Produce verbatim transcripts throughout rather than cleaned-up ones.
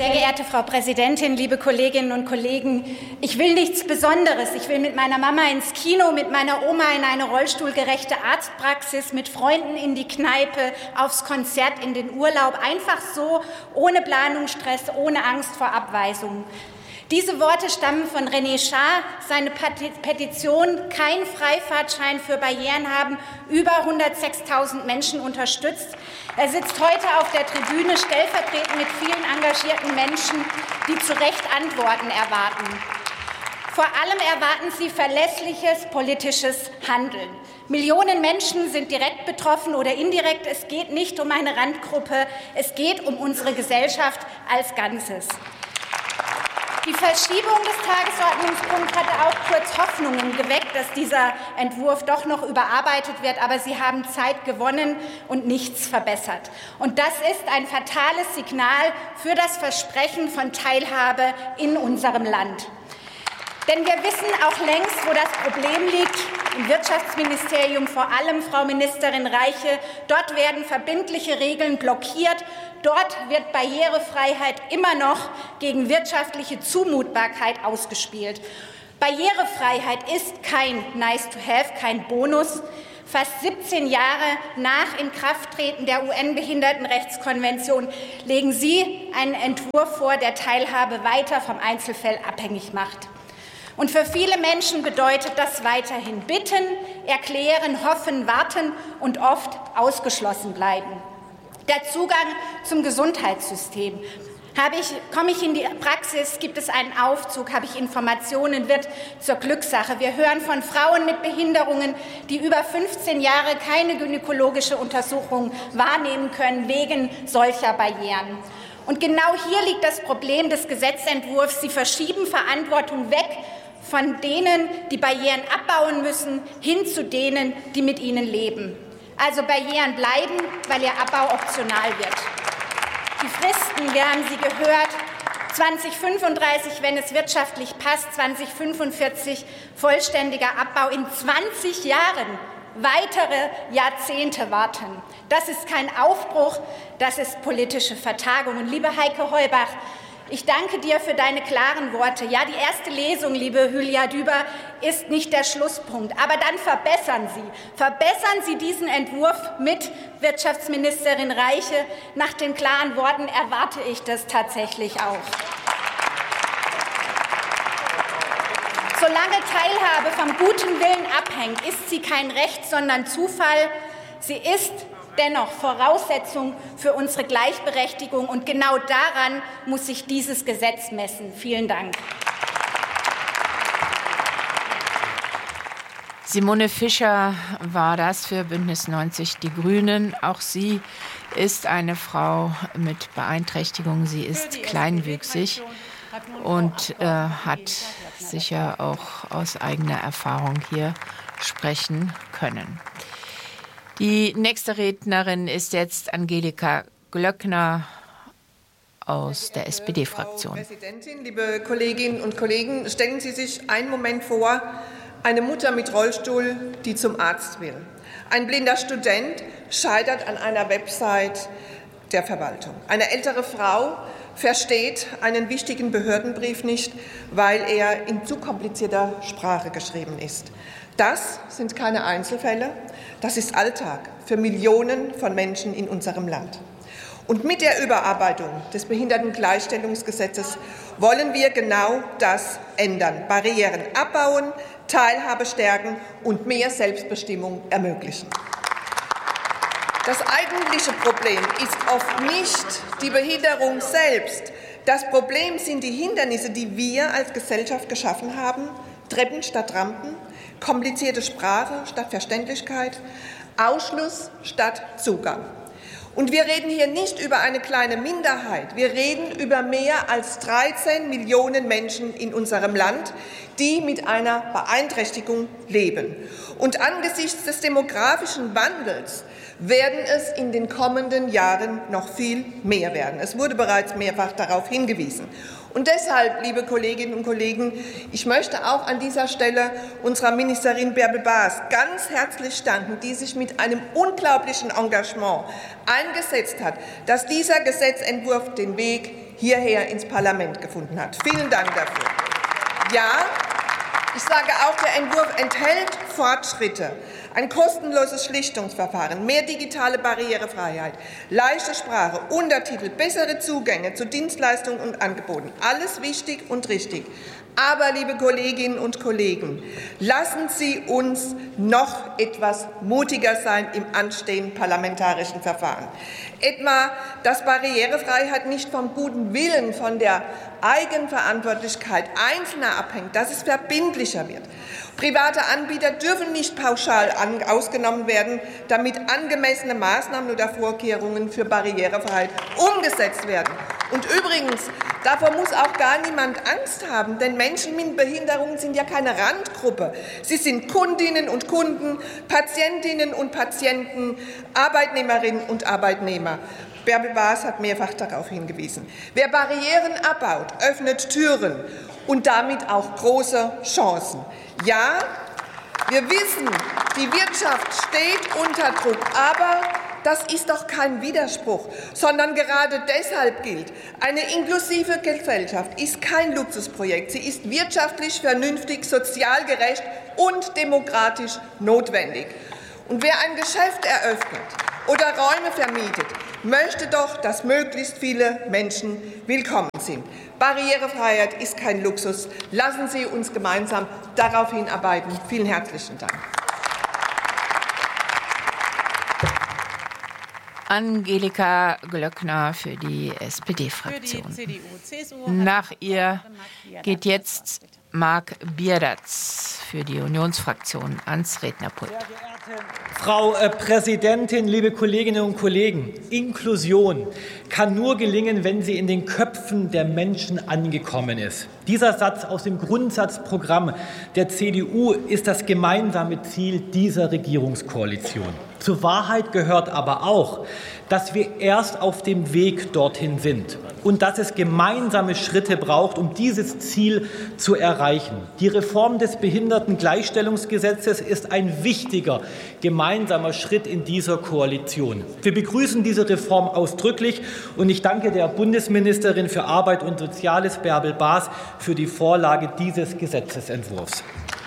Sehr geehrte Frau Präsidentin, liebe Kolleginnen und Kollegen, ich will nichts Besonderes. Ich will mit meiner Mama ins Kino, mit meiner Oma in eine rollstuhlgerechte Arztpraxis, mit Freunden in die Kneipe, aufs Konzert, in den Urlaub, einfach so, ohne Planungsstress, ohne Angst vor Abweisung. Diese Worte stammen von René Schaar. Seine Petition "Kein Freifahrtschein für Barrieren" haben über hundertsechstausend Menschen unterstützt. Er sitzt heute auf der Tribüne, stellvertretend mit vielen engagierten Menschen, die zu Recht Antworten erwarten. Vor allem erwarten sie verlässliches politisches Handeln. Millionen Menschen sind direkt betroffen oder indirekt. Es geht nicht um eine Randgruppe, es geht um unsere Gesellschaft als Ganzes. Die Verschiebung des Tagesordnungspunkts hatte auch kurz Hoffnungen geweckt, dass dieser Entwurf doch noch überarbeitet wird. Aber Sie haben Zeit gewonnen und nichts verbessert. Und das ist ein fatales Signal für das Versprechen von Teilhabe in unserem Land. Denn wir wissen auch längst, wo das Problem liegt. Im Wirtschaftsministerium vor allem, Frau Ministerin Reiche. Dort werden verbindliche Regeln blockiert. Dort wird Barrierefreiheit immer noch gegen wirtschaftliche Zumutbarkeit ausgespielt. Barrierefreiheit ist kein Nice-to-have, kein Bonus. Fast siebzehn Jahre nach Inkrafttreten der U N-Behindertenrechtskonvention legen Sie einen Entwurf vor, der Teilhabe weiter vom Einzelfall abhängig macht. Und für viele Menschen bedeutet das weiterhin bitten, erklären, hoffen, warten und oft ausgeschlossen bleiben. Der Zugang zum Gesundheitssystem. Habe ich, komme ich in die Praxis, gibt es einen Aufzug, habe ich Informationen, wird zur Glückssache. Wir hören von Frauen mit Behinderungen, die über fünfzehn Jahre keine gynäkologische Untersuchung wahrnehmen können wegen solcher Barrieren. Und genau hier liegt das Problem des Gesetzentwurfs. Sie verschieben Verantwortung weg von denen, die Barrieren abbauen müssen, hin zu denen, die mit ihnen leben. Also Barrieren bleiben, weil ihr Abbau optional wird. Die Fristen, wir haben sie gehört, zweitausendfünfunddreißig, wenn es wirtschaftlich passt, zweitausendfünfundvierzig vollständiger Abbau, in zwanzig Jahren weitere Jahrzehnte warten. Das ist kein Aufbruch, das ist politische Vertagung. Und liebe Heike Heubach, ich danke dir für deine klaren Worte. Ja, die erste Lesung, liebe Hülya Düber, ist nicht der Schlusspunkt. Aber dann verbessern Sie. Verbessern Sie diesen Entwurf mit Wirtschaftsministerin Reiche. Nach den klaren Worten erwarte ich das tatsächlich auch. Solange Teilhabe vom guten Willen abhängt, ist sie kein Recht, sondern Zufall. Sie ist dennoch Voraussetzung für unsere Gleichberechtigung. Und genau daran muss sich dieses Gesetz messen. Vielen Dank. Simone Fischer war das für Bündnis neunzig Die Grünen. Auch sie ist eine Frau mit Beeinträchtigung. Sie ist kleinwüchsig und äh, hat sicher auch aus eigener Erfahrung hier sprechen können. Die nächste Rednerin ist jetzt Angelika Glöckner aus der S P D-Fraktion. Frau Präsidentin, liebe Kolleginnen und Kollegen, stellen Sie sich einen Moment vor, eine Mutter mit Rollstuhl, die zum Arzt will. Ein blinder Student scheitert an einer Website der Verwaltung. Eine ältere Frau versteht einen wichtigen Behördenbrief nicht, weil er in zu komplizierter Sprache geschrieben ist. Das sind keine Einzelfälle, das ist Alltag für Millionen von Menschen in unserem Land. Und mit der Überarbeitung des Behindertengleichstellungsgesetzes wollen wir genau das ändern. Barrieren abbauen, Teilhabe stärken und mehr Selbstbestimmung ermöglichen. Das eigentliche Problem ist oft nicht die Behinderung selbst. Das Problem sind die Hindernisse, die wir als Gesellschaft geschaffen haben. Treppen statt Rampen, komplizierte Sprache statt Verständlichkeit, Ausschluss statt Zugang. Und wir reden hier nicht über eine kleine Minderheit. Wir reden über mehr als dreizehn Millionen Menschen in unserem Land, die mit einer Beeinträchtigung leben. Und angesichts des demografischen Wandels werden es in den kommenden Jahren noch viel mehr werden. Es wurde bereits mehrfach darauf hingewiesen. Und deshalb, liebe Kolleginnen und Kollegen, ich möchte auch an dieser Stelle unserer Ministerin Bärbel Baas ganz herzlich danken, die sich mit einem unglaublichen Engagement eingesetzt hat, dass dieser Gesetzentwurf den Weg hierher ins Parlament gefunden hat. Vielen Dank dafür. Ja, ich sage auch, der Entwurf enthält Fortschritte. Ein kostenloses Schlichtungsverfahren, mehr digitale Barrierefreiheit, leichte Sprache, Untertitel, bessere Zugänge zu Dienstleistungen und Angeboten. Alles wichtig und richtig. Aber, liebe Kolleginnen und Kollegen, lassen Sie uns noch etwas mutiger sein im anstehenden parlamentarischen Verfahren. Etwa, dass Barrierefreiheit nicht vom guten Willen, von der Eigenverantwortlichkeit Einzelner abhängt, dass es verbindlicher wird. Private Anbieter dürfen nicht pauschal an, ausgenommen werden, damit angemessene Maßnahmen oder Vorkehrungen für Barrierefreiheit umgesetzt werden. Und übrigens, davor muss auch gar niemand Angst haben, denn Menschen mit Behinderungen sind ja keine Randgruppe. Sie sind Kundinnen und Kunden, Patientinnen und Patienten, Arbeitnehmerinnen und Arbeitnehmer. Bärbel Baas hat mehrfach darauf hingewiesen. Wer Barrieren abbaut, öffnet Türen und damit auch große Chancen. Ja, wir wissen, die Wirtschaft steht unter Druck, aber das ist doch kein Widerspruch, sondern gerade deshalb gilt, eine inklusive Gesellschaft ist kein Luxusprojekt. Sie ist wirtschaftlich vernünftig, sozial gerecht und demokratisch notwendig. Und wer ein Geschäft eröffnet oder Räume vermietet, möchte doch, dass möglichst viele Menschen willkommen sind. Barrierefreiheit ist kein Luxus. Lassen Sie uns gemeinsam darauf hinarbeiten. Vielen herzlichen Dank. Angelika Glöckner für die S P D-Fraktion. Nach ihr geht jetzt Marc Bierdatz für die Unionsfraktion ans Rednerpult. Frau Präsidentin, liebe Kolleginnen und Kollegen! Inklusion kann nur gelingen, wenn sie in den Köpfen der Menschen angekommen ist. Dieser Satz aus dem Grundsatzprogramm der C D U ist das gemeinsame Ziel dieser Regierungskoalition. Zur Wahrheit gehört aber auch, dass wir erst auf dem Weg dorthin sind und dass es gemeinsame Schritte braucht, um dieses Ziel zu erreichen. Die Reform des Behindertengleichstellungsgesetzes ist ein wichtiger gemeinsamer Schritt in dieser Koalition. Wir begrüßen diese Reform ausdrücklich und ich danke der Bundesministerin für Arbeit und Soziales, Bärbel Baas, für die Vorlage dieses Gesetzesentwurfs.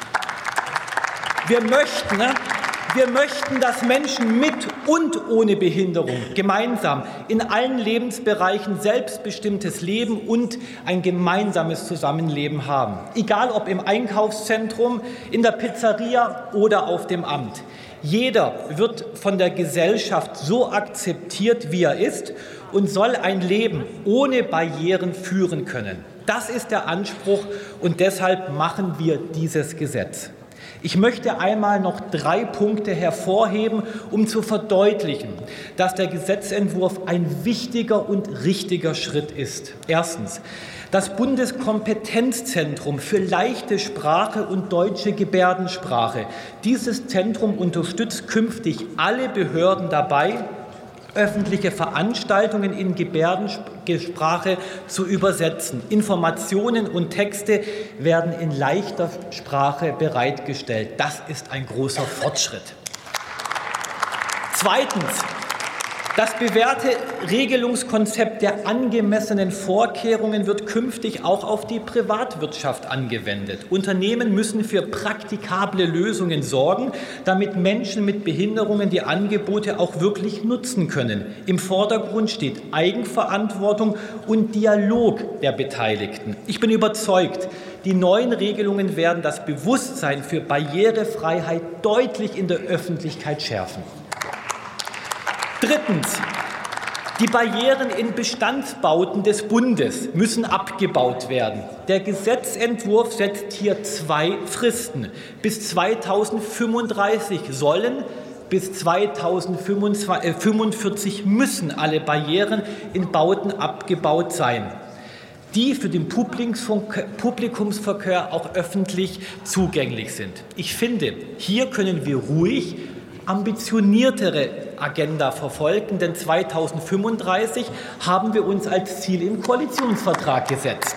Wir möchten, wir möchten, dass Menschen mit und ohne Behinderung gemeinsam in allen Lebensbereichen selbstbestimmtes Leben und ein gemeinsames Zusammenleben haben. Egal ob im Einkaufszentrum, in der Pizzeria oder auf dem Amt. Jeder wird von der Gesellschaft so akzeptiert, wie er ist und soll ein Leben ohne Barrieren führen können. Das ist der Anspruch und deshalb machen wir dieses Gesetz. Ich möchte einmal noch drei Punkte hervorheben, um zu verdeutlichen, dass der Gesetzentwurf ein wichtiger und richtiger Schritt ist. Erstens. Das Bundeskompetenzzentrum für leichte Sprache und deutsche Gebärdensprache. Dieses Zentrum unterstützt künftig alle Behörden dabei, öffentliche Veranstaltungen in Gebärdensprache zu übersetzen. Informationen und Texte werden in leichter Sprache bereitgestellt. Das ist ein großer Fortschritt. Zweitens. Das bewährte Regelungskonzept der angemessenen Vorkehrungen wird künftig auch auf die Privatwirtschaft angewendet. Unternehmen müssen für praktikable Lösungen sorgen, damit Menschen mit Behinderungen die Angebote auch wirklich nutzen können. Im Vordergrund steht Eigenverantwortung und Dialog der Beteiligten. Ich bin überzeugt, die neuen Regelungen werden das Bewusstsein für Barrierefreiheit deutlich in der Öffentlichkeit schärfen. Drittens. Die Barrieren in Bestandsbauten des Bundes müssen abgebaut werden. Der Gesetzentwurf setzt hier zwei Fristen. Bis zweitausendfünfunddreißig sollen, bis zweitausendfünfundvierzig müssen alle Barrieren in Bauten abgebaut sein, die für den Publikumsverkehr auch öffentlich zugänglich sind. Ich finde, hier können wir ruhig ambitioniertere Agenda verfolgen, denn zweitausendfünfunddreißig haben wir uns als Ziel im Koalitionsvertrag gesetzt.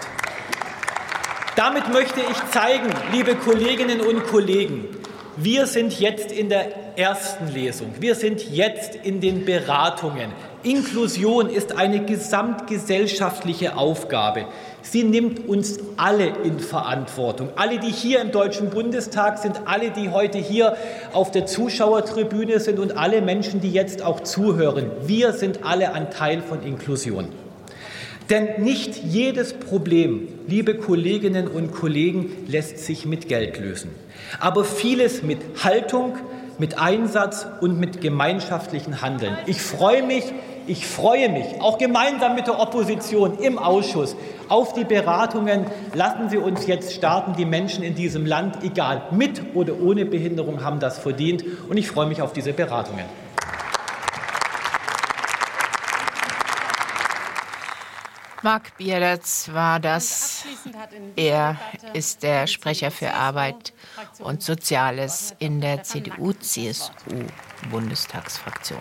Damit möchte ich zeigen, liebe Kolleginnen und Kollegen, wir sind jetzt in der ersten Lesung. Wir sind jetzt in den Beratungen. Inklusion ist eine gesamtgesellschaftliche Aufgabe. Sie nimmt uns alle in Verantwortung. Alle, die hier im Deutschen Bundestag sind, alle, die heute hier auf der Zuschauertribüne sind und alle Menschen, die jetzt auch zuhören. Wir sind alle ein Teil von Inklusion. Denn nicht jedes Problem, liebe Kolleginnen und Kollegen, lässt sich mit Geld lösen. Aber vieles mit Haltung, mit Einsatz und mit gemeinschaftlichen Handeln. Ich freue mich, ich freue mich, auch gemeinsam mit der Opposition im Ausschuss, auf die Beratungen. Lassen Sie uns jetzt starten. Die Menschen in diesem Land, egal mit oder ohne Behinderung, haben das verdient. Und ich freue mich auf diese Beratungen. Marc Bierdatz war das. Er ist der Sprecher für Arbeit und Soziales in der C D U C S U-Bundestagsfraktion.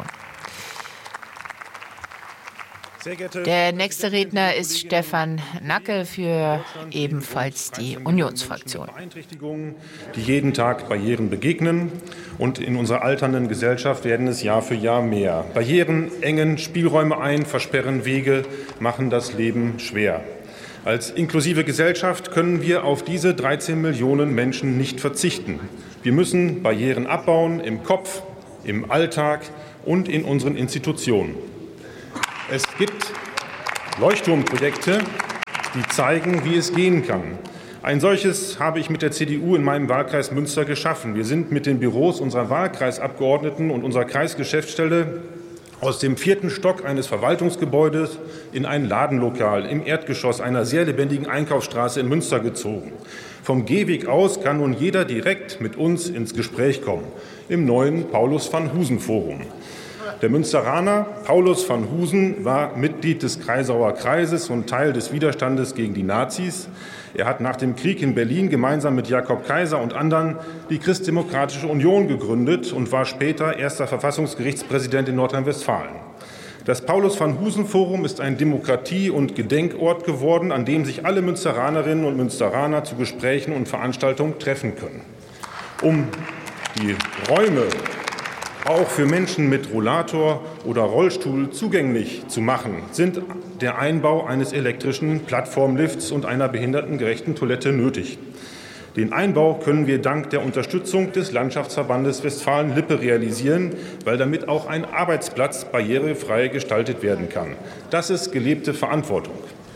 Der nächste Redner ist Stefan Nacke für ebenfalls die Unionsfraktion. Beeinträchtigungen, die jeden Tag Barrieren begegnen. Und in unserer alternden Gesellschaft werden es Jahr für Jahr mehr. Barrieren engen Spielräume ein, versperren Wege, machen das Leben schwer. Als inklusive Gesellschaft können wir auf diese dreizehn Millionen Menschen nicht verzichten. Wir müssen Barrieren abbauen im Kopf, im Alltag und in unseren Institutionen. Es gibt Leuchtturmprojekte, die zeigen, wie es gehen kann. Ein solches habe ich mit der C D U in meinem Wahlkreis Münster geschaffen. Wir sind mit den Büros unserer Wahlkreisabgeordneten und unserer Kreisgeschäftsstelle aus dem vierten Stock eines Verwaltungsgebäudes in ein Ladenlokal im Erdgeschoss einer sehr lebendigen Einkaufsstraße in Münster gezogen. Vom Gehweg aus kann nun jeder direkt mit uns ins Gespräch kommen, im neuen Paulus-van-Husen-Forum. Der Münsteraner Paulus van Husen war Mitglied des Kreisauer Kreises und Teil des Widerstandes gegen die Nazis. Er hat nach dem Krieg in Berlin gemeinsam mit Jakob Kaiser und anderen die Christdemokratische Union gegründet und war später erster Verfassungsgerichtspräsident in Nordrhein-Westfalen. Das Paulus-van-Husen-Forum ist ein Demokratie- und Gedenkort geworden, an dem sich alle Münsteranerinnen und Münsteraner zu Gesprächen und Veranstaltungen treffen können. Um die Räume auch für Menschen mit Rollator oder Rollstuhl zugänglich zu machen, sind der Einbau eines elektrischen Plattformlifts und einer behindertengerechten Toilette nötig. Den Einbau können wir dank der Unterstützung des Landschaftsverbandes Westfalen-Lippe realisieren, weil damit auch ein Arbeitsplatz barrierefrei gestaltet werden kann. Das ist gelebte Verantwortung.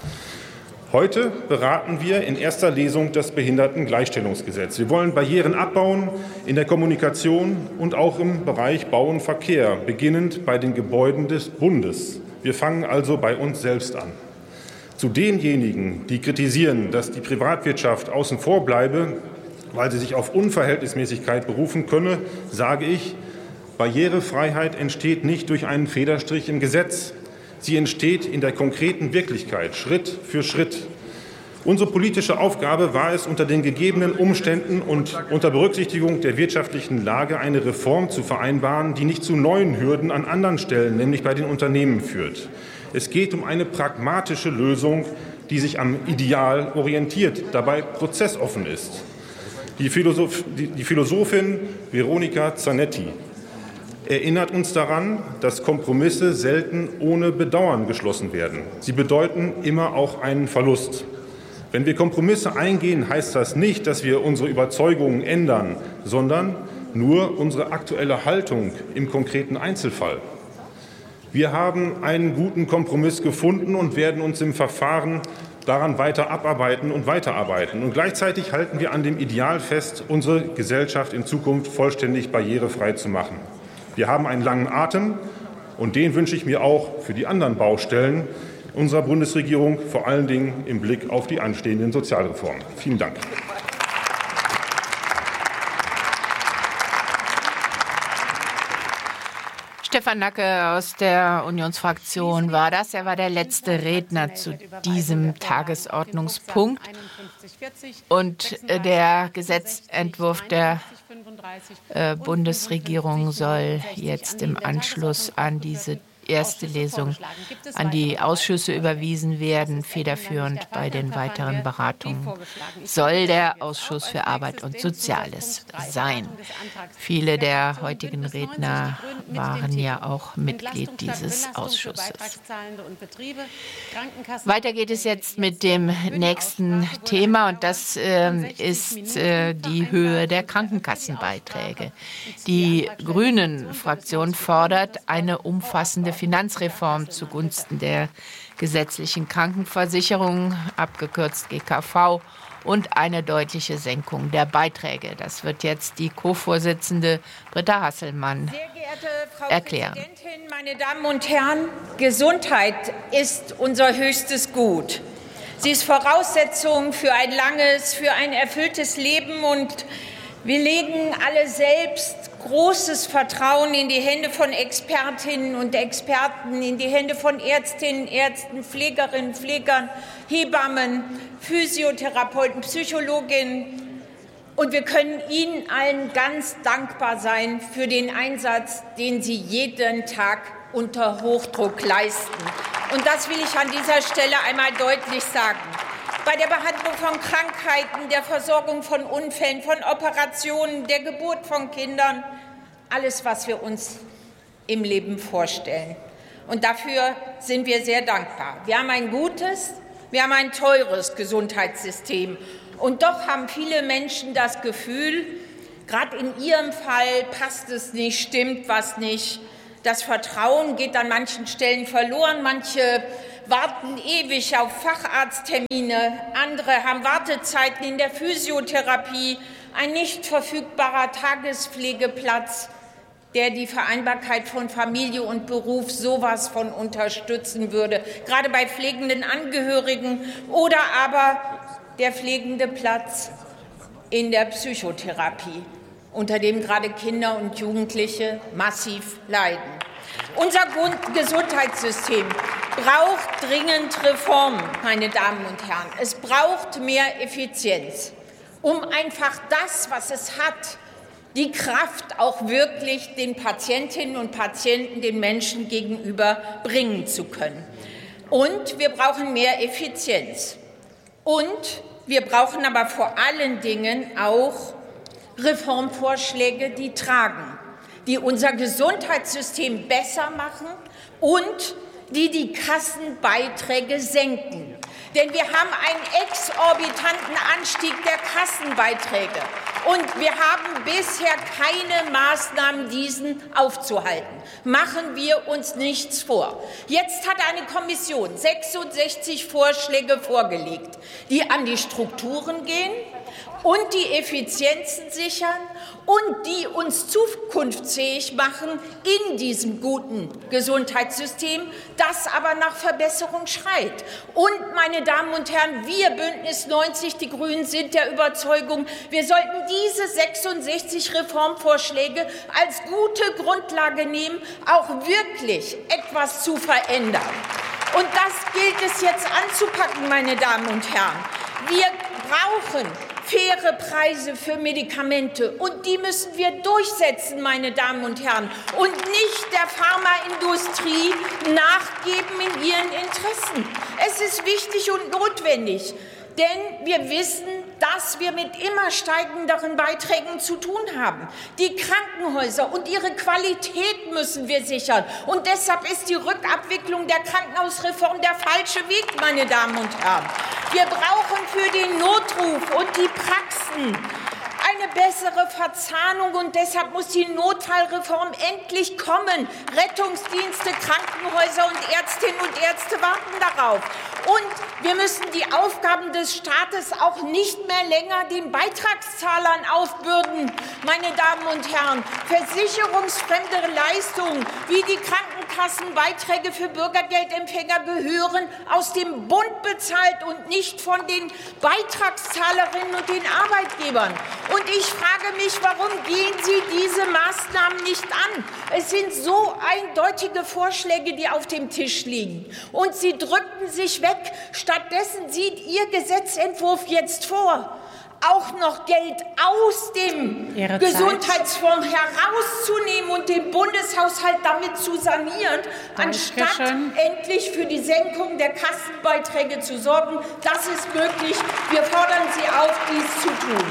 Heute beraten wir in erster Lesung das Behindertengleichstellungsgesetz. Wir wollen Barrieren abbauen in der Kommunikation und auch im Bereich Bau und Verkehr, beginnend bei den Gebäuden des Bundes. Wir fangen also bei uns selbst an. Zu denjenigen, die kritisieren, dass die Privatwirtschaft außen vor bleibe, weil sie sich auf Unverhältnismäßigkeit berufen könne, sage ich, Barrierefreiheit entsteht nicht durch einen Federstrich im Gesetz. Sie entsteht in der konkreten Wirklichkeit, Schritt für Schritt. Unsere politische Aufgabe war es, unter den gegebenen Umständen und unter Berücksichtigung der wirtschaftlichen Lage eine Reform zu vereinbaren, die nicht zu neuen Hürden an anderen Stellen, nämlich bei den Unternehmen, führt. Es geht um eine pragmatische Lösung, die sich am Ideal orientiert, dabei prozessoffen ist. Die, Philosoph- die Philosophin Veronica Zanetti erinnert uns daran, dass Kompromisse selten ohne Bedauern geschlossen werden. Sie bedeuten immer auch einen Verlust. Wenn wir Kompromisse eingehen, heißt das nicht, dass wir unsere Überzeugungen ändern, sondern nur unsere aktuelle Haltung im konkreten Einzelfall. Wir haben einen guten Kompromiss gefunden und werden uns im Verfahren daran weiter abarbeiten und weiterarbeiten. Und gleichzeitig halten wir an dem Ideal fest, unsere Gesellschaft in Zukunft vollständig barrierefrei zu machen. Wir haben einen langen Atem, und den wünsche ich mir auch für die anderen Baustellen unserer Bundesregierung, vor allen Dingen im Blick auf die anstehenden Sozialreformen. Vielen Dank. Stefan Nacke aus der Unionsfraktion war das. Er war der letzte Redner zu diesem Tagesordnungspunkt. Und der Gesetzentwurf der äh, Bundesregierung soll jetzt im Anschluss an diese erste Lesung an die Ausschüsse überwiesen werden. Federführend bei den weiteren Beratungen soll der Ausschuss für Arbeit und Soziales sein. Viele der heutigen Redner waren ja auch Mitglied dieses Ausschusses. Weiter geht es jetzt mit dem nächsten Thema, und das äh, ist äh, die Höhe der Krankenkassenbeiträge. Die Grünen-Fraktion fordert eine umfassende Finanzreform zugunsten der gesetzlichen Krankenversicherung, abgekürzt G K V, und eine deutliche Senkung der Beiträge. Das wird jetzt die Co-Vorsitzende Britta Hasselmann Sehr geehrte Frau erklären. Präsidentin, meine Damen und Herren, Gesundheit ist unser höchstes Gut. Sie ist Voraussetzung für ein langes, für ein erfülltes Leben, und wir legen alle selbst großes Vertrauen in die Hände von Expertinnen und Experten, in die Hände von Ärztinnen, Ärzten, Pflegerinnen, Pflegern, Hebammen, Physiotherapeuten, Psychologinnen. Und wir können Ihnen allen ganz dankbar sein für den Einsatz, den Sie jeden Tag unter Hochdruck leisten. Und das will ich an dieser Stelle einmal deutlich sagen. Bei der Behandlung von Krankheiten, der Versorgung von Unfällen, von Operationen, der Geburt von Kindern, alles, was wir uns im Leben vorstellen. Und dafür sind wir sehr dankbar. Wir haben ein gutes, wir haben ein teures Gesundheitssystem. Und doch haben viele Menschen das Gefühl, gerade in ihrem Fall passt es nicht, stimmt was nicht. Das Vertrauen geht an manchen Stellen verloren. Manche warten ewig auf Facharzttermine. Andere haben Wartezeiten in der Physiotherapie. Ein nicht verfügbarer Tagespflegeplatz, der die Vereinbarkeit von Familie und Beruf sowas von unterstützen würde, gerade bei pflegenden Angehörigen, oder aber der pflegende Platz in der Psychotherapie, unter dem gerade Kinder und Jugendliche massiv leiden. Unser Gesundheitssystem braucht dringend Reformen, meine Damen und Herren. Es braucht mehr Effizienz, um einfach das, was es hat, die Kraft auch wirklich den Patientinnen und Patienten, den Menschen gegenüber bringen zu können. Und wir brauchen mehr Effizienz. Und wir brauchen aber vor allen Dingen auch Reformvorschläge, die tragen, die unser Gesundheitssystem besser machen und die die Kassenbeiträge senken. Denn wir haben einen exorbitanten Anstieg der Kassenbeiträge. Und wir haben bisher keine Maßnahmen, diesen aufzuhalten. Machen wir uns nichts vor. Jetzt hat eine Kommission sechsundsechzig Vorschläge vorgelegt, die an die Strukturen gehen und die Effizienzen sichern und die uns zukunftsfähig machen in diesem guten Gesundheitssystem, das aber nach Verbesserung schreit. Und, meine Damen und Herren, wir Bündnis neunzig, die Grünen, sind der Überzeugung, wir sollten diese sechsundsechzig Reformvorschläge als gute Grundlage nehmen, auch wirklich etwas zu verändern. Und das gilt es jetzt anzupacken, meine Damen und Herren. Wir brauchen faire Preise für Medikamente, und die müssen wir durchsetzen, meine Damen und Herren, und nicht der Pharmaindustrie nachgeben in ihren Interessen. Es ist wichtig und notwendig, denn wir wissen, dass wir mit immer steigenderen Beiträgen zu tun haben. Die Krankenhäuser und ihre Qualität müssen wir sichern. Und deshalb ist die Rückabwicklung der Krankenhausreform der falsche Weg, meine Damen und Herren. Wir brauchen für den Notruf und die Praxen eine bessere Verzahnung, und deshalb muss die Notfallreform endlich kommen. Rettungsdienste, Krankenhäuser und Ärztinnen und Ärzte warten darauf. Und wir müssen die Aufgaben des Staates auch nicht mehr länger den Beitragszahlern aufbürden. Meine Damen und Herren, versicherungsfremde Leistungen wie die Krankenkassenbeiträge für Bürgergeldempfänger gehören aus dem Bund bezahlt und nicht von den Beitragszahlerinnen und den Arbeitgebern. Und ich frage mich, warum gehen Sie diese Maßnahmen nicht an? Es sind so eindeutige Vorschläge, die auf dem Tisch liegen. Und Sie drückten sich weg. Stattdessen sieht Ihr Gesetzentwurf jetzt vor, auch noch Geld aus dem Ihre Gesundheitsfonds herauszunehmen und den Bundeshaushalt damit zu sanieren, Dankeschön. anstatt endlich für die Senkung der Kassenbeiträge zu sorgen. Das ist möglich. Wir fordern Sie auf, dies zu tun.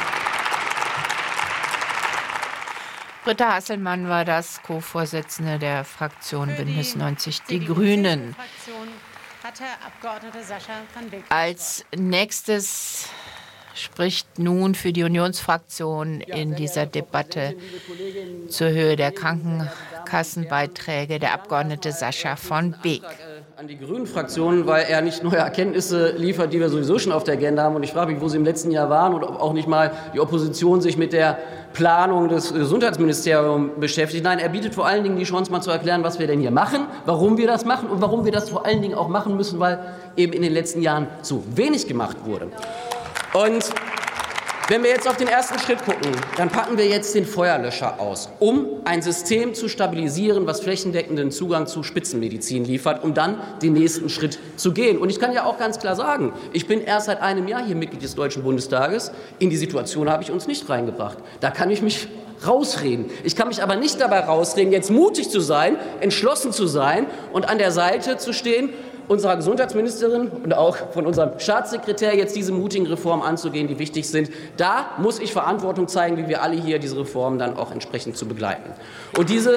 Britta Hasselmann war das, Co-Vorsitzende der Fraktion Bündnis neunzig Die Grünen. Hat Herr Abgeordneter Sascha van Beek. Als nächstes spricht nun für die Unionsfraktion in dieser Debatte zur Höhe der Krankenkassenbeiträge der Abgeordnete Sascha van Beek. An die Grünen-Fraktion, weil er nicht neue Erkenntnisse liefert, die wir sowieso schon auf der Agenda haben. Und ich frage mich, wo Sie im letzten Jahr waren und ob auch nicht mal die Opposition sich mit der Planung des Gesundheitsministeriums beschäftigt. Nein, er bietet vor allen Dingen die Chance, mal zu erklären, was wir denn hier machen, warum wir das machen und warum wir das vor allen Dingen auch machen müssen, weil eben in den letzten Jahren zu wenig gemacht wurde. Und wenn wir jetzt auf den ersten Schritt gucken, dann packen wir jetzt den Feuerlöscher aus, um ein System zu stabilisieren, was flächendeckenden Zugang zu Spitzenmedizin liefert, um dann den nächsten Schritt zu gehen. Und ich kann ja auch ganz klar sagen, ich bin erst seit einem Jahr hier Mitglied des Deutschen Bundestages. In die Situation habe ich uns nicht reingebracht. Da kann ich mich rausreden. Ich kann mich aber nicht dabei rausreden, jetzt mutig zu sein, entschlossen zu sein und an der Seite zu stehen, unserer Gesundheitsministerin und auch von unserem Staatssekretär jetzt diese mutigen Reformen anzugehen, die wichtig sind. Da muss ich Verantwortung zeigen, wie wir alle hier diese Reformen dann auch entsprechend zu begleiten. Und diese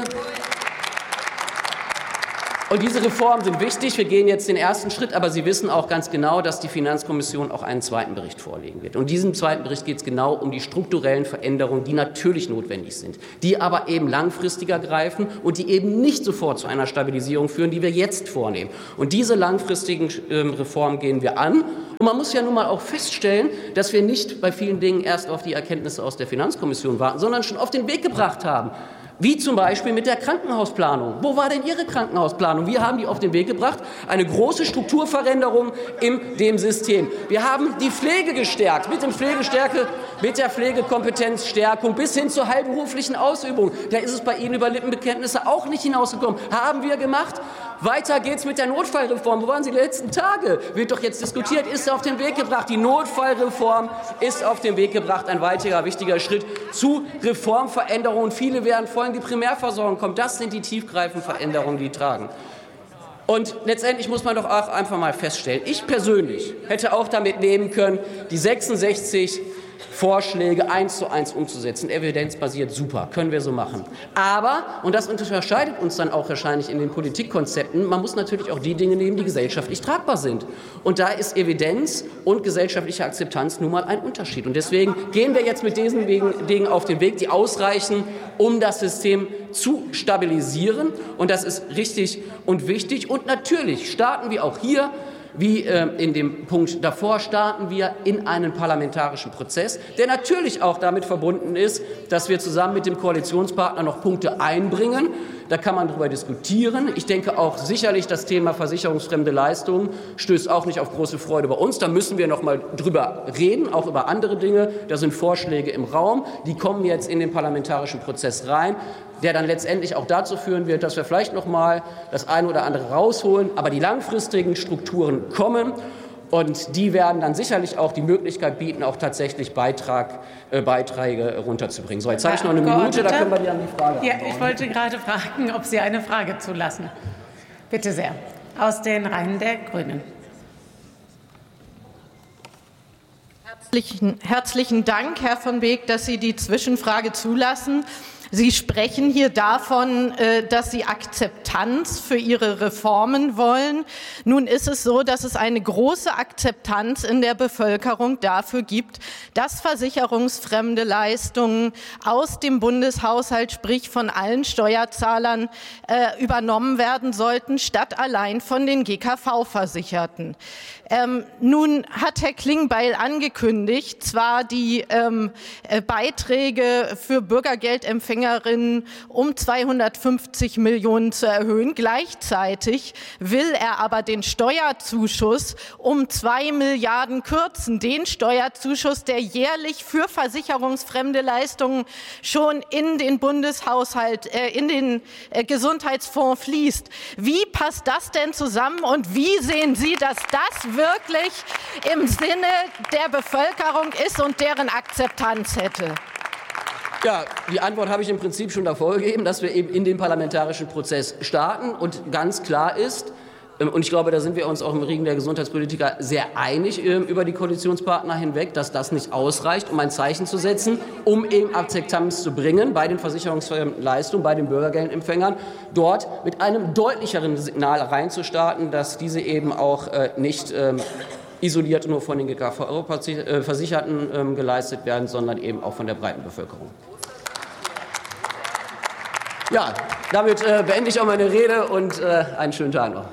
Und diese Reformen sind wichtig. Wir gehen jetzt den ersten Schritt, aber Sie wissen auch ganz genau, dass die Finanzkommission auch einen zweiten Bericht vorlegen wird. Und in diesem zweiten Bericht geht es genau um die strukturellen Veränderungen, die natürlich notwendig sind, die aber eben langfristiger greifen und die eben nicht sofort zu einer Stabilisierung führen, die wir jetzt vornehmen. Und diese langfristigen Reformen gehen wir an. Und man muss ja nun mal auch feststellen, dass wir nicht bei vielen Dingen erst auf die Erkenntnisse aus der Finanzkommission warten, sondern schon auf den Weg gebracht haben. Wie zum Beispiel mit der Krankenhausplanung. Wo war denn Ihre Krankenhausplanung? Wir haben die auf den Weg gebracht. Eine große Strukturveränderung in dem System. Wir haben die Pflege gestärkt, mit, dem Pflegestärke, mit der Pflegekompetenzstärkung bis hin zur heilberuflichen Ausübung. Da ist es bei Ihnen über Lippenbekenntnisse auch nicht hinausgekommen. Haben wir gemacht. Weiter geht's mit der Notfallreform. Wo waren Sie die letzten Tage? Wird doch jetzt diskutiert, ist auf den Weg gebracht. Die Notfallreform ist auf den Weg gebracht. Ein weiterer wichtiger Schritt zu Reformveränderungen. Viele werden folgen, die Primärversorgung kommt. Das sind die tiefgreifenden Veränderungen, die tragen. Und letztendlich muss man doch auch einfach mal feststellen, ich persönlich hätte auch damit nehmen können, die sechsundsechzig Vorschläge eins zu eins umzusetzen. Evidenzbasiert, super, können wir so machen. Aber, und das unterscheidet uns dann auch wahrscheinlich in den Politikkonzepten, man muss natürlich auch die Dinge nehmen, die gesellschaftlich tragbar sind. Und da ist Evidenz und gesellschaftliche Akzeptanz nun mal ein Unterschied. Und deswegen gehen wir jetzt mit diesen Dingen auf den Weg, die ausreichen, um das System zu stabilisieren. Und das ist richtig und wichtig. Und natürlich starten wir auch hier, wie äh, in dem Punkt davor, starten wir in einen parlamentarischen Prozess, der natürlich auch damit verbunden ist, dass wir zusammen mit dem Koalitionspartner noch Punkte einbringen. Da kann man darüber diskutieren. Ich denke auch sicherlich, das Thema versicherungsfremde Leistungen stößt auch nicht auf große Freude bei uns. Da müssen wir noch mal drüber reden, auch über andere Dinge. Da sind Vorschläge im Raum. Die kommen jetzt in den parlamentarischen Prozess rein, der dann letztendlich auch dazu führen wird, dass wir vielleicht noch mal das eine oder andere rausholen. Aber die langfristigen Strukturen kommen. Und die werden dann sicherlich auch die Möglichkeit bieten, auch tatsächlich Beitrag, äh, Beiträge runterzubringen. So, jetzt habe ich noch eine Minute, da können wir die an die Frage Ja, antworten. ich wollte gerade fragen, ob Sie eine Frage zulassen. Bitte sehr. Aus den Reihen der Grünen. Herzlichen, herzlichen Dank, Herr von Beek, dass Sie die Zwischenfrage zulassen. Sie sprechen hier davon, dass Sie Akzeptanz für Ihre Reformen wollen. Nun ist es so, dass es eine große Akzeptanz in der Bevölkerung dafür gibt, dass versicherungsfremde Leistungen aus dem Bundeshaushalt, sprich von allen Steuerzahlern, äh, übernommen werden sollten, statt allein von den G K V-Versicherten. Ähm, nun hat Herr Klingbeil angekündigt, zwar die ähm, äh, Beiträge für Bürgergeldempfänger Empfängerinnen um zweihundertfünfzig Millionen zu erhöhen. Gleichzeitig will er aber den Steuerzuschuss um zwei Milliarden kürzen. Den Steuerzuschuss, der jährlich für versicherungsfremde Leistungen schon in den Bundeshaushalt, äh, in den äh, Gesundheitsfonds fließt. Wie passt das denn zusammen und wie sehen Sie, dass das wirklich im Sinne der Bevölkerung ist und deren Akzeptanz hätte? Ja, die Antwort habe ich im Prinzip schon davor gegeben, dass wir eben in den parlamentarischen Prozess starten und ganz klar ist, und ich glaube, da sind wir uns auch im Ring der Gesundheitspolitiker sehr einig über die Koalitionspartner hinweg, dass das nicht ausreicht, um ein Zeichen zu setzen, um eben Akzeptanz zu bringen bei den versicherungsfremden Leistungen, bei den Bürgergeldempfängern, dort mit einem deutlicheren Signal reinzustarten, dass diese eben auch nicht isoliert nur von den G K V-Versicherten geleistet werden, sondern eben auch von der breiten Bevölkerung. Ja, damit beende ich auch meine Rede und einen schönen Tag noch.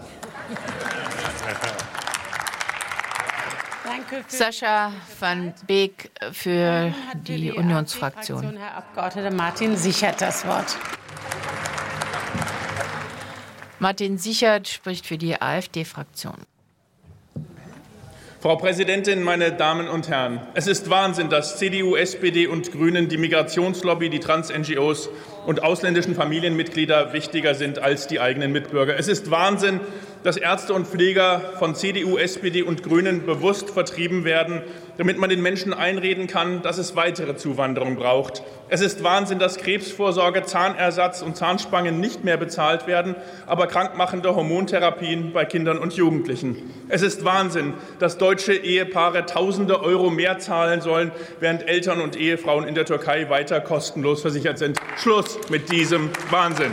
Sascha van Beek für die Unionsfraktion. Herr Abgeordneter Martin Sichert das Wort. Martin Sichert spricht für die AfD-Fraktion. Frau Präsidentin, meine Damen und Herren! Es ist Wahnsinn, dass C D U, S P D und Grünen die Migrationslobby, die Trans-N G Os und ausländischen Familienmitglieder wichtiger sind als die eigenen Mitbürger. Es ist Wahnsinn, dass Ärzte und Pfleger von C D U, S P D und Grünen bewusst vertrieben werden, damit man den Menschen einreden kann, dass es weitere Zuwanderung braucht. Es ist Wahnsinn, dass Krebsvorsorge, Zahnersatz und Zahnspangen nicht mehr bezahlt werden, aber krankmachende Hormontherapien bei Kindern und Jugendlichen. Es ist Wahnsinn, dass deutsche Ehepaare Tausende Euro mehr zahlen sollen, während Eltern und Ehefrauen in der Türkei weiter kostenlos versichert sind. Schluss mit diesem Wahnsinn!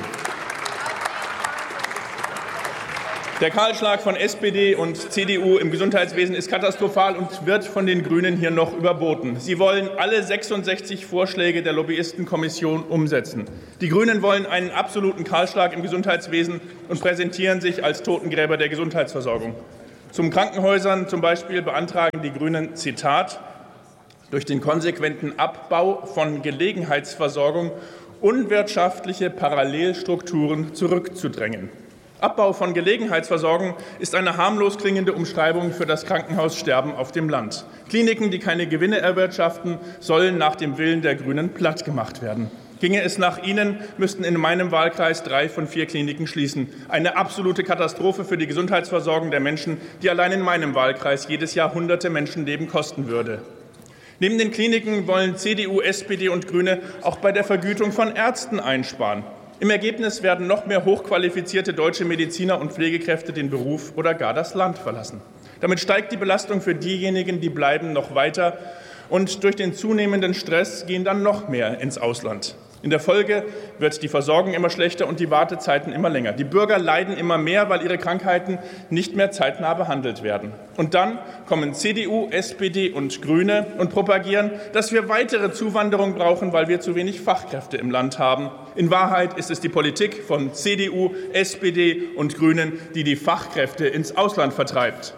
Der Kahlschlag von S P D und C D U im Gesundheitswesen ist katastrophal und wird von den Grünen hier noch überboten. Sie wollen alle sechsundsechzig Vorschläge der Lobbyistenkommission umsetzen. Die Grünen wollen einen absoluten Kahlschlag im Gesundheitswesen und präsentieren sich als Totengräber der Gesundheitsversorgung. Zum Krankenhäusern zum Beispiel beantragen die Grünen, Zitat, durch den konsequenten Abbau von Gelegenheitsversorgung unwirtschaftliche Parallelstrukturen zurückzudrängen. Abbau von Gelegenheitsversorgung ist eine harmlos klingende Umschreibung für das Krankenhaussterben auf dem Land. Kliniken, die keine Gewinne erwirtschaften, sollen nach dem Willen der Grünen plattgemacht werden. Ginge es nach Ihnen, müssten in meinem Wahlkreis drei von vier Kliniken schließen. Eine absolute Katastrophe für die Gesundheitsversorgung der Menschen, die allein in meinem Wahlkreis jedes Jahr hunderte Menschenleben kosten würde. Neben den Kliniken wollen C D U, S P D und Grüne auch bei der Vergütung von Ärzten einsparen. Im Ergebnis werden noch mehr hochqualifizierte deutsche Mediziner und Pflegekräfte den Beruf oder gar das Land verlassen. Damit steigt die Belastung für diejenigen, die bleiben, noch weiter. Und durch den zunehmenden Stress gehen dann noch mehr ins Ausland. In der Folge wird die Versorgung immer schlechter und die Wartezeiten immer länger. Die Bürger leiden immer mehr, weil ihre Krankheiten nicht mehr zeitnah behandelt werden. Und dann kommen C D U, S P D und Grüne und propagieren, dass wir weitere Zuwanderung brauchen, weil wir zu wenig Fachkräfte im Land haben. In Wahrheit ist es die Politik von C D U, S P D und Grünen, die die Fachkräfte ins Ausland vertreibt.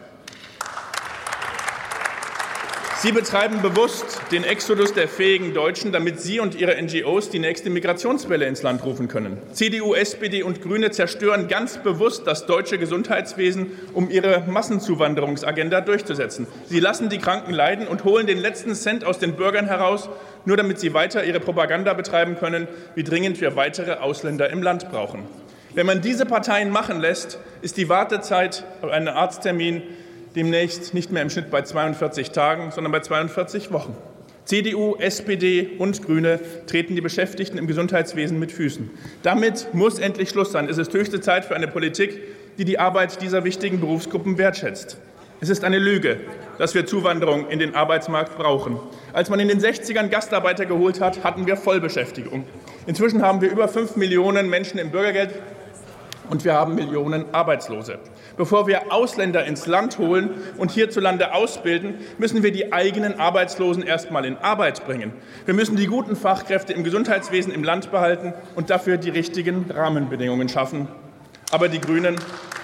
Sie betreiben bewusst den Exodus der fähigen Deutschen, damit Sie und Ihre N G Os die nächste Migrationswelle ins Land rufen können. C D U, S P D und Grüne zerstören ganz bewusst das deutsche Gesundheitswesen, um ihre Massenzuwanderungsagenda durchzusetzen. Sie lassen die Kranken leiden und holen den letzten Cent aus den Bürgern heraus, nur damit sie weiter ihre Propaganda betreiben können, wie dringend wir weitere Ausländer im Land brauchen. Wenn man diese Parteien machen lässt, ist die Wartezeit auf einen Arzttermin demnächst nicht mehr im Schnitt bei zweiundvierzig Tagen, sondern bei zweiundvierzig Wochen. C D U, S P D und Grüne treten die Beschäftigten im Gesundheitswesen mit Füßen. Damit muss endlich Schluss sein. Es ist höchste Zeit für eine Politik, die die Arbeit dieser wichtigen Berufsgruppen wertschätzt. Es ist eine Lüge, dass wir Zuwanderung in den Arbeitsmarkt brauchen. Als man in den sechzigern Gastarbeiter geholt hat, hatten wir Vollbeschäftigung. Inzwischen haben wir über fünf Millionen Menschen im Bürgergeld und wir haben Millionen Arbeitslose. Bevor wir Ausländer ins Land holen und hierzulande ausbilden, müssen wir die eigenen Arbeitslosen erst mal in Arbeit bringen. Wir müssen die guten Fachkräfte im Gesundheitswesen im Land behalten und dafür die richtigen Rahmenbedingungen schaffen. Aber die Grünen,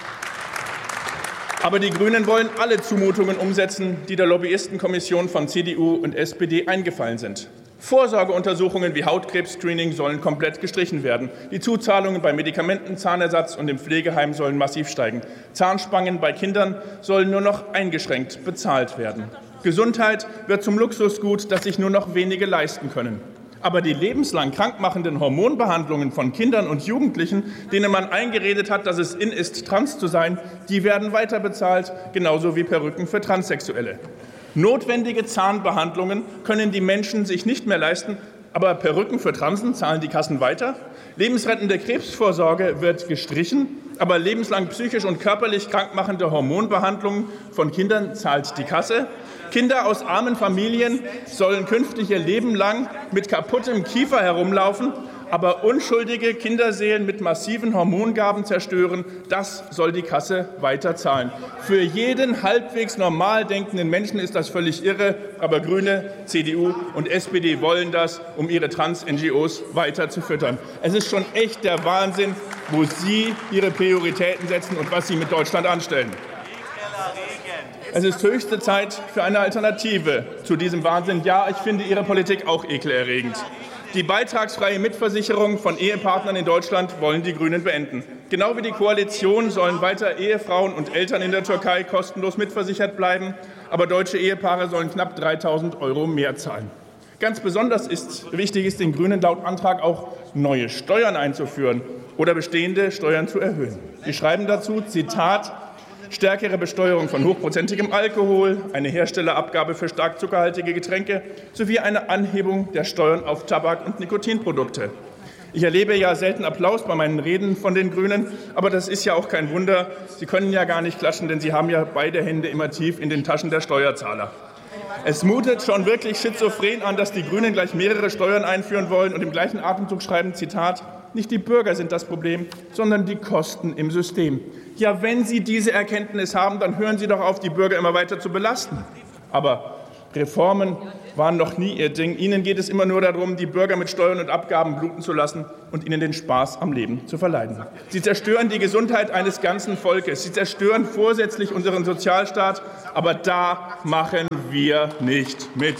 aber die Grünen wollen alle Zumutungen umsetzen, die der Lobbyistenkommission von C D U und S P D eingefallen sind. Vorsorgeuntersuchungen wie Hautkrebs-Screening sollen komplett gestrichen werden. Die Zuzahlungen bei Medikamenten, Zahnersatz und im Pflegeheim sollen massiv steigen. Zahnspangen bei Kindern sollen nur noch eingeschränkt bezahlt werden. Gesundheit wird zum Luxusgut, das sich nur noch wenige leisten können. Aber die lebenslang krankmachenden Hormonbehandlungen von Kindern und Jugendlichen, denen man eingeredet hat, dass es in ist, trans zu sein, die werden weiter bezahlt, genauso wie Perücken für Transsexuelle. Notwendige Zahnbehandlungen können die Menschen sich nicht mehr leisten, aber Perücken für Transen zahlen die Kassen weiter. Lebensrettende Krebsvorsorge wird gestrichen, aber lebenslang psychisch und körperlich krankmachende Hormonbehandlungen von Kindern zahlt die Kasse. Kinder aus armen Familien sollen künftig ihr Leben lang mit kaputtem Kiefer herumlaufen, aber unschuldige Kinderseelen mit massiven Hormongaben zerstören. Das soll die Kasse weiter zahlen. Für jeden halbwegs normal denkenden Menschen ist das völlig irre, aber Grüne, C D U und S P D wollen das, um ihre Trans-N G Os weiter zu füttern. Es ist schon echt der Wahnsinn, wo Sie Ihre Prioritäten setzen und was Sie mit Deutschland anstellen. Es ist höchste Zeit für eine Alternative zu diesem Wahnsinn. Ja, ich finde Ihre Politik auch ekelerregend. Die beitragsfreie Mitversicherung von Ehepartnern in Deutschland wollen die Grünen beenden. Genau wie die Koalition sollen weiter Ehefrauen und Eltern in der Türkei kostenlos mitversichert bleiben, aber deutsche Ehepaare sollen knapp dreitausend Euro mehr zahlen. Ganz besonders ist, wichtig ist den Grünen laut Antrag auch, neue Steuern einzuführen oder bestehende Steuern zu erhöhen. Sie schreiben dazu, Zitat, stärkere Besteuerung von hochprozentigem Alkohol, eine Herstellerabgabe für stark zuckerhaltige Getränke sowie eine Anhebung der Steuern auf Tabak- und Nikotinprodukte. Ich erlebe ja selten Applaus bei meinen Reden von den Grünen, aber das ist ja auch kein Wunder. Sie können ja gar nicht klatschen, denn Sie haben ja beide Hände immer tief in den Taschen der Steuerzahler. Es mutet schon wirklich schizophren an, dass die Grünen gleich mehrere Steuern einführen wollen und im gleichen Atemzug schreiben, Zitat, nicht die Bürger sind das Problem, sondern die Kosten im System. Ja, wenn Sie diese Erkenntnis haben, dann hören Sie doch auf, die Bürger immer weiter zu belasten. Aber Reformen waren noch nie Ihr Ding. Ihnen geht es immer nur darum, die Bürger mit Steuern und Abgaben bluten zu lassen und ihnen den Spaß am Leben zu verleiden. Sie zerstören die Gesundheit eines ganzen Volkes. Sie zerstören vorsätzlich unseren Sozialstaat. Aber da machen wir nicht mit.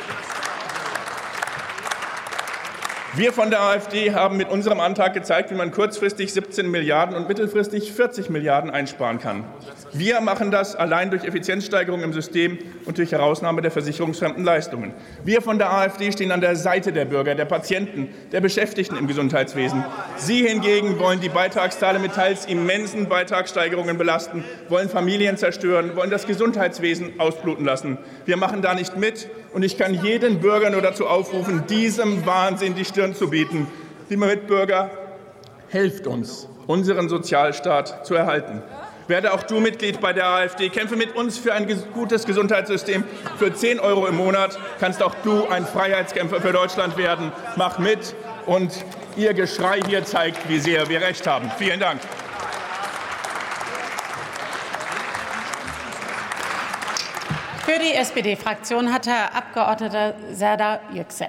Wir von der AfD haben mit unserem Antrag gezeigt, wie man kurzfristig siebzehn Milliarden und mittelfristig vierzig Milliarden einsparen kann. Wir machen das allein durch Effizienzsteigerung im System und durch Herausnahme der versicherungsfremden Leistungen. Wir von der AfD stehen an der Seite der Bürger, der Patienten, der Beschäftigten im Gesundheitswesen. Sie hingegen wollen die Beitragszahler mit teils immensen Beitragssteigerungen belasten, wollen Familien zerstören, wollen das Gesundheitswesen ausbluten lassen. Wir machen da nicht mit, und ich kann jeden Bürger nur dazu aufrufen, diesem Wahnsinn die Stirn zu bieten. Liebe Mitbürger, helft uns, unseren Sozialstaat zu erhalten. Werde auch du Mitglied bei der AfD. Kämpfe mit uns für ein gutes Gesundheitssystem. Für zehn Euro im Monat kannst auch du ein Freiheitskämpfer für Deutschland werden. Mach mit, und Ihr Geschrei hier zeigt, wie sehr wir recht haben. Vielen Dank. Für die S P D-Fraktion hat Herr Abgeordneter Serdar Yüksel.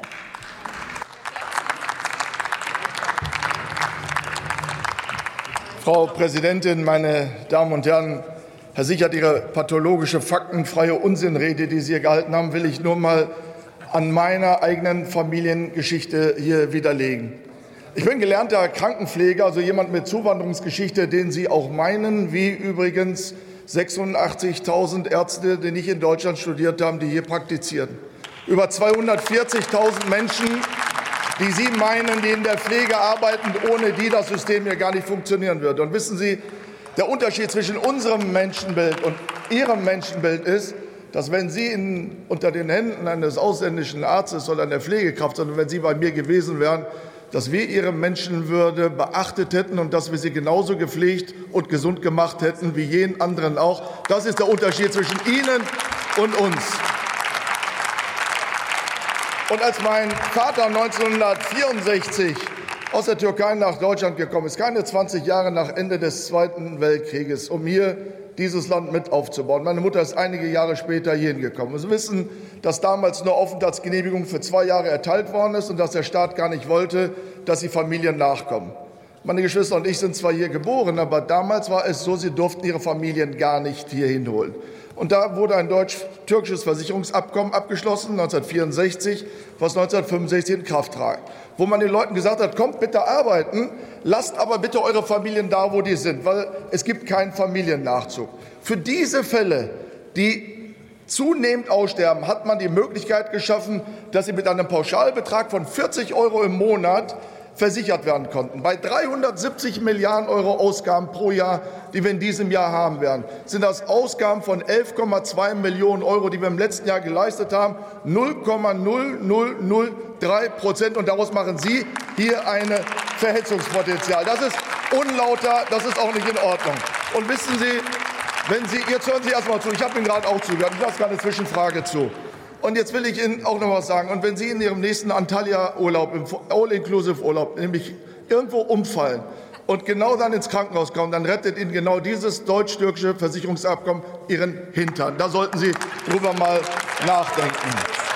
Frau Präsidentin, meine Damen und Herren! Herr Sichert, Ihre pathologische, faktenfreie Unsinnrede, die Sie hier gehalten haben, will ich nur mal an meiner eigenen Familiengeschichte hier widerlegen. Ich bin gelernter Krankenpfleger, also jemand mit Zuwanderungsgeschichte, den Sie auch meinen, wie übrigens sechsundachtzigtausend Ärzte, die nicht in Deutschland studiert haben, die hier praktizieren. Über zweihundertvierzigtausend Menschen, die Sie meinen, die in der Pflege arbeiten, ohne die das System hier gar nicht funktionieren würde. Und wissen Sie, der Unterschied zwischen unserem Menschenbild und Ihrem Menschenbild ist, dass wenn Sie in, unter den Händen eines ausländischen Arztes oder einer Pflegekraft, sondern wenn Sie bei mir gewesen wären, dass wir Ihre Menschenwürde beachtet hätten und dass wir sie genauso gepflegt und gesund gemacht hätten wie jeden anderen auch. Das ist der Unterschied zwischen Ihnen und uns. Und als mein Vater neunzehnhundertvierundsechzig aus der Türkei nach Deutschland gekommen ist, keine zwanzig Jahre nach Ende des Zweiten Weltkrieges, um hier dieses Land mit aufzubauen. Meine Mutter ist einige Jahre später hierhin gekommen. Sie wissen, dass damals nur Aufenthaltsgenehmigung für zwei Jahre erteilt worden ist und dass der Staat gar nicht wollte, dass die Familien nachkommen. Meine Geschwister und ich sind zwar hier geboren, aber damals war es so, sie durften ihre Familien gar nicht hierhin holen. Und da wurde ein deutsch-türkisches Versicherungsabkommen abgeschlossen, neunzehnhundertvierundsechzig, was neunzehnhundertfünfundsechzig in Kraft trat, wo man den Leuten gesagt hat, kommt bitte arbeiten, lasst aber bitte eure Familien da, wo die sind, weil es gibt keinen Familiennachzug. Für diese Fälle, die zunehmend aussterben, hat man die Möglichkeit geschaffen, dass sie mit einem Pauschalbetrag von vierzig Euro im Monat versichert werden konnten. Bei dreihundertsiebzig Milliarden Euro Ausgaben pro Jahr, die wir in diesem Jahr haben werden, sind das Ausgaben von elf Komma zwei Millionen Euro, die wir im letzten Jahr geleistet haben, null Komma null null null drei Prozent. Und daraus machen Sie hier ein Verhetzungspotenzial. Das ist unlauter, das ist auch nicht in Ordnung. Und wissen Sie, wenn Sie, jetzt hören Sie erst mal zu, ich habe Ihnen gerade auch zugehört, ich lasse keine Zwischenfrage zu. Und jetzt will ich Ihnen auch noch was sagen. Und wenn Sie in Ihrem nächsten Antalya-Urlaub, im All-Inclusive-Urlaub, nämlich irgendwo umfallen und genau dann ins Krankenhaus kommen, dann rettet Ihnen genau dieses deutsch-türkische Versicherungsabkommen Ihren Hintern. Da sollten Sie drüber mal nachdenken.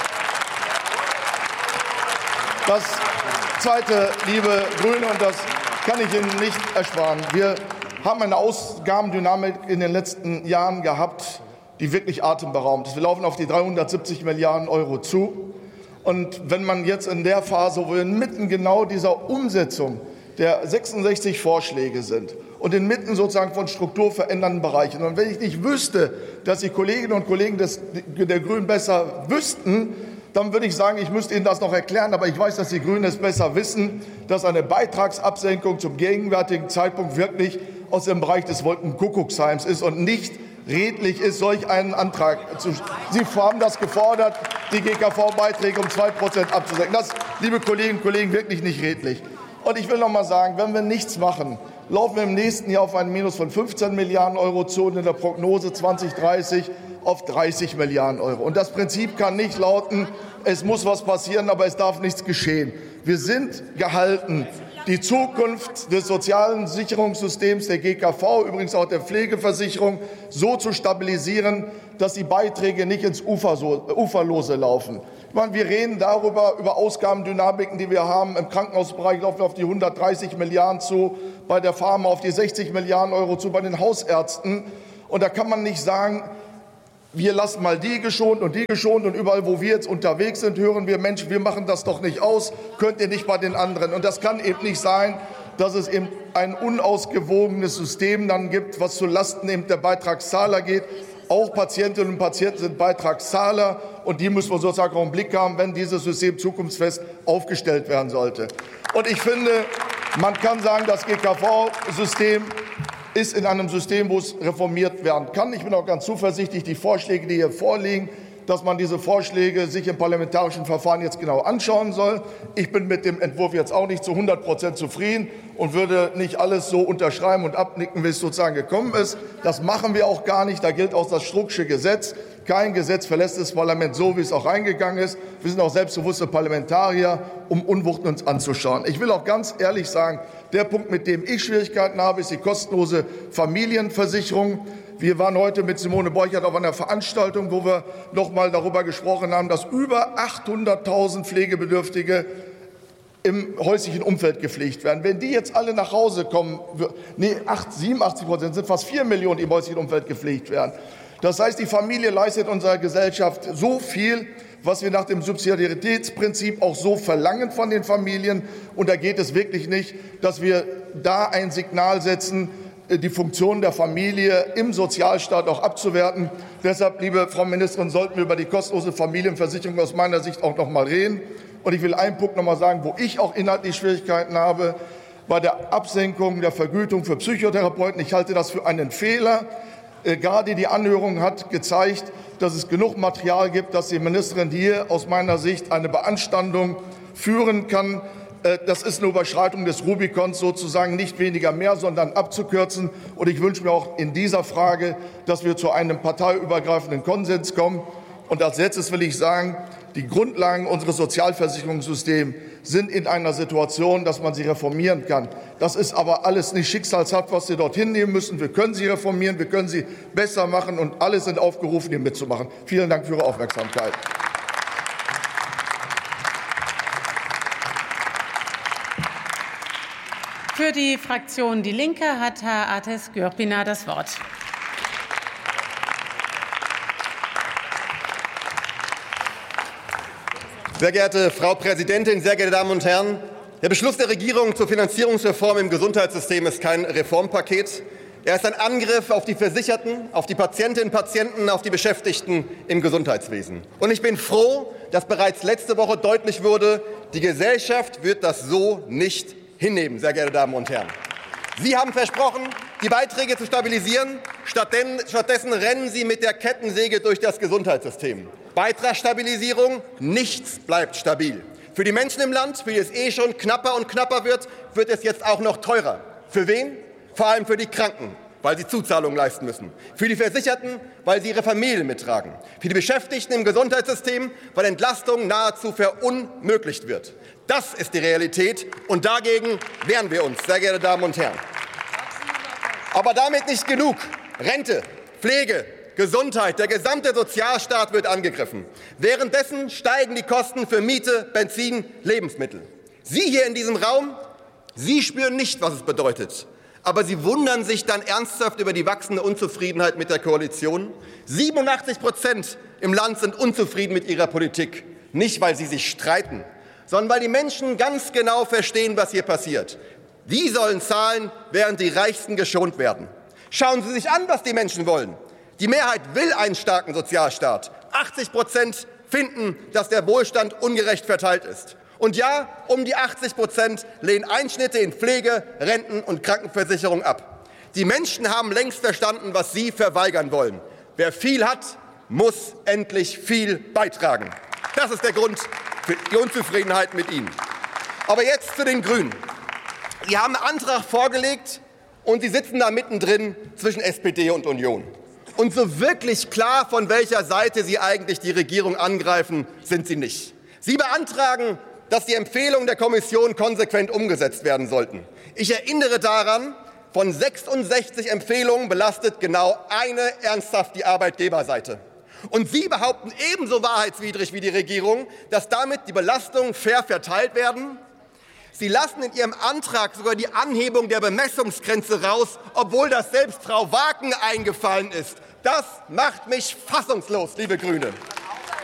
Das Zweite, liebe Grüne, und das kann ich Ihnen nicht ersparen. Wir haben eine Ausgabendynamik in den letzten Jahren gehabt, die wirklich atemberaubend ist. Wir laufen auf die dreihundertsiebzig Milliarden Euro zu. Und wenn man jetzt in der Phase, wo wir inmitten genau dieser Umsetzung der sechsundsechzig Vorschläge sind und inmitten sozusagen von strukturverändernden Bereichen, und wenn ich nicht wüsste, dass die Kolleginnen und Kollegen des, der Grünen besser wüssten, dann würde ich sagen, ich müsste Ihnen das noch erklären. Aber ich weiß, dass die Grünen es besser wissen, dass eine Beitragsabsenkung zum gegenwärtigen Zeitpunkt wirklich aus dem Bereich des Wolkenkuckucksheims ist und nicht redlich ist, solch einen Antrag zu. Sie haben das gefordert, die G K V-Beiträge um zwei Prozent abzusenken. Das, liebe Kolleginnen und Kollegen, wirklich nicht redlich. Und ich will noch mal sagen, wenn wir nichts machen, laufen wir im nächsten Jahr auf ein Minus von fünfzehn Milliarden Euro zu und in der Prognose zwanzig dreißig auf dreißig Milliarden Euro. Und das Prinzip kann nicht lauten, es muss was passieren, aber es darf nichts geschehen. Wir sind gehalten, die Zukunft des sozialen Sicherungssystems, der G K V, übrigens auch der Pflegeversicherung, so zu stabilisieren, dass die Beiträge nicht ins Uferlose laufen. Ich meine, wir reden darüber, über Ausgabendynamiken, die wir haben. Im Krankenhausbereich laufen wir auf die hundertdreißig Milliarden zu, bei der Pharma auf die sechzig Milliarden Euro zu, bei den Hausärzten. Und da kann man nicht sagen, wir lassen mal die geschont und die geschont, und überall, wo wir jetzt unterwegs sind, hören wir, Mensch, wir machen das doch nicht aus, könnt ihr nicht bei den anderen. Und das kann eben nicht sein, dass es eben ein unausgewogenes System dann gibt, was zulasten eben der Beitragszahler geht. Auch Patientinnen und Patienten sind Beitragszahler, und die müssen wir sozusagen auch im Blick haben, wenn dieses System zukunftsfest aufgestellt werden sollte. Und ich finde, man kann sagen, das G K V-System ist in einem System, wo es reformiert werden kann. Ich bin auch ganz zuversichtlich, die Vorschläge, die hier vorliegen, dass man diese Vorschläge sich im parlamentarischen Verfahren jetzt genau anschauen soll. Ich bin mit dem Entwurf jetzt auch nicht zu hundert Prozent zufrieden und würde nicht alles so unterschreiben und abnicken, wie es sozusagen gekommen ist. Das machen wir auch gar nicht. Da gilt auch das Strucksche Gesetz. Kein Gesetz verlässt das Parlament so, wie es auch reingegangen ist. Wir sind auch selbstbewusste Parlamentarier, um Unwuchten uns anzuschauen. Ich will auch ganz ehrlich sagen, der Punkt, mit dem ich Schwierigkeiten habe, ist die kostenlose Familienversicherung. Wir waren heute mit Simone Borchert auf einer Veranstaltung, wo wir noch mal darüber gesprochen haben, dass über achthunderttausend Pflegebedürftige im häuslichen Umfeld gepflegt werden. Wenn die jetzt alle nach Hause kommen, nee, siebenundachtzig Prozent sind fast vier Millionen, die im häuslichen Umfeld gepflegt werden. Das heißt, die Familie leistet unserer Gesellschaft so viel, was wir nach dem Subsidiaritätsprinzip auch so verlangen von den Familien. Und da geht es wirklich nicht, dass wir da ein Signal setzen, die Funktion der Familie im Sozialstaat auch abzuwerten. Deshalb, liebe Frau Ministerin, sollten wir über die kostenlose Familienversicherung aus meiner Sicht auch noch mal reden. Und ich will einen Punkt noch mal sagen, wo ich auch inhaltlich Schwierigkeiten habe, bei der Absenkung der Vergütung für Psychotherapeuten. Ich halte das für einen Fehler. Gerade die Anhörung hat gezeigt, dass es genug Material gibt, dass die Ministerin hier aus meiner Sicht eine Beanstandung führen kann. Das ist eine Überschreitung des Rubikons, sozusagen nicht weniger mehr, sondern abzukürzen. Und ich wünsche mir auch in dieser Frage, dass wir zu einem parteiübergreifenden Konsens kommen. Und als letztes will ich sagen, die Grundlagen unseres Sozialversicherungssystems sind in einer Situation, dass man sie reformieren kann. Das ist aber alles nicht schicksalshaft, was wir dorthin nehmen müssen. Wir können sie reformieren, wir können sie besser machen, und alle sind aufgerufen, hier mitzumachen. Vielen Dank für Ihre Aufmerksamkeit. Für die Fraktion Die Linke hat Herr Ateş Gürpınar das Wort. Sehr geehrte Frau Präsidentin, sehr geehrte Damen und Herren! Der Beschluss der Regierung zur Finanzierungsreform im Gesundheitssystem ist kein Reformpaket. Er ist ein Angriff auf die Versicherten, auf die Patientinnen und Patienten, auf die Beschäftigten im Gesundheitswesen. Und ich bin froh, dass bereits letzte Woche deutlich wurde, die Gesellschaft wird das so nicht hinnehmen, sehr geehrte Damen und Herren. Sie haben versprochen, die Beiträge zu stabilisieren. Stattdessen rennen Sie mit der Kettensäge durch das Gesundheitssystem. Beitragsstabilisierung, nichts bleibt stabil. Für die Menschen im Land, für die es eh schon knapper und knapper wird, wird es jetzt auch noch teurer. Für wen? Vor allem für die Kranken, weil sie Zuzahlungen leisten müssen. Für die Versicherten, weil sie ihre Familien mittragen. Für die Beschäftigten im Gesundheitssystem, weil Entlastung nahezu verunmöglicht wird. Das ist die Realität, und dagegen wehren wir uns, sehr geehrte Damen und Herren. Aber damit nicht genug. Rente, Pflege, Gesundheit, der gesamte Sozialstaat wird angegriffen. Währenddessen steigen die Kosten für Miete, Benzin, Lebensmittel. Sie hier in diesem Raum, Sie spüren nicht, was es bedeutet. Aber Sie wundern sich dann ernsthaft über die wachsende Unzufriedenheit mit der Koalition. siebenundachtzig Prozent im Land sind unzufrieden mit ihrer Politik. Nicht, weil sie sich streiten, sondern weil die Menschen ganz genau verstehen, was hier passiert. Die sollen zahlen, während die Reichsten geschont werden. Schauen Sie sich an, was die Menschen wollen. Die Mehrheit will einen starken Sozialstaat. achtzig Prozent finden, dass der Wohlstand ungerecht verteilt ist. Und ja, um die achtzig Prozent lehnen Einschnitte in Pflege, Renten und Krankenversicherung ab. Die Menschen haben längst verstanden, was Sie verweigern wollen. Wer viel hat, muss endlich viel beitragen. Das ist der Grund für die Unzufriedenheit mit Ihnen. Aber jetzt zu den Grünen. Sie haben einen Antrag vorgelegt, und Sie sitzen da mittendrin zwischen S P D und Union. Und so wirklich klar, von welcher Seite Sie eigentlich die Regierung angreifen, sind Sie nicht. Sie beantragen, dass die Empfehlungen der Kommission konsequent umgesetzt werden sollten. Ich erinnere daran, von sechsundsechzig Empfehlungen belastet genau eine ernsthaft die Arbeitgeberseite. Und Sie behaupten ebenso wahrheitswidrig wie die Regierung, dass damit die Belastungen fair verteilt werden. Sie lassen in Ihrem Antrag sogar die Anhebung der Bemessungsgrenze raus, obwohl das selbst Frau Wagen eingefallen ist. Das macht mich fassungslos, liebe Grüne.